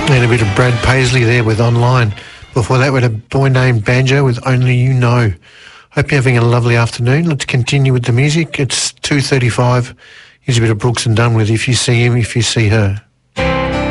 And a bit of Brad Paisley there with Online. Before that, we had a boy named Banjo with Only You Know. Hope you're having a lovely afternoon. Let's continue with the music. It's 2:35. Here's a bit of Brooks and Dunn with If You See Him, If You See Her.